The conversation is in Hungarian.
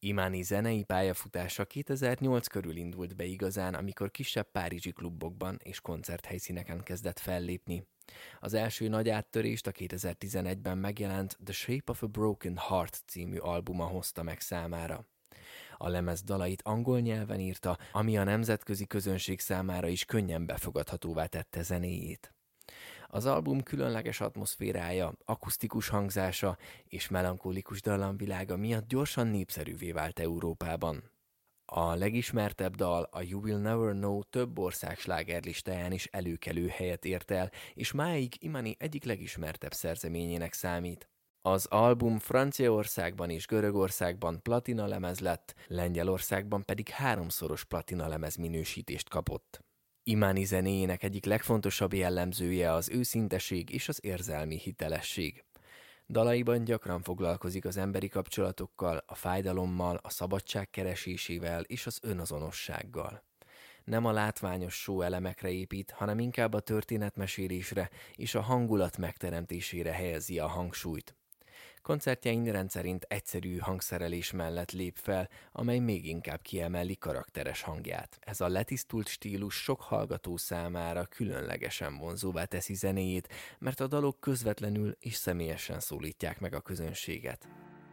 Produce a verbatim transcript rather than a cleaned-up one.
Imani zenei pályafutása kétezer-nyolc körül indult be igazán, amikor kisebb párizsi klubokban és koncerthelyszíneken kezdett fellépni. Az első nagy áttörést a kétezer-tizenegyben megjelent The Shape of a Broken Heart című albuma hozta meg számára. A lemez dalait angol nyelven írta, ami a nemzetközi közönség számára is könnyen befogadhatóvá tette zenéjét. Az album különleges atmoszférája, akusztikus hangzása és melankolikus dallamvilága miatt gyorsan népszerűvé vált Európában. A legismertebb dal, a You Will Never Know több ország slágerlistáján is előkelő helyet ért el, és máig Imani egyik legismertebb szerzeményének számít. Az album Franciaországban és Görögországban platina lemez lett, Lengyelországban pedig háromszoros platina lemez minősítést kapott. Imani zenéjének egyik legfontosabb jellemzője az őszinteség és az érzelmi hitelesség. Dalaiban gyakran foglalkozik az emberi kapcsolatokkal, a fájdalommal, a szabadság keresésével és az önazonossággal. Nem a látványos show elemekre épít, hanem inkább a történetmesélésre és a hangulat megteremtésére helyezi a hangsúlyt. Koncertjein rendszerint egyszerű hangszerelés mellett lép fel, amely még inkább kiemeli karakteres hangját. Ez a letisztult stílus sok hallgató számára különlegesen vonzóvá teszi zenéjét, mert a dalok közvetlenül és személyesen szólítják meg a közönséget.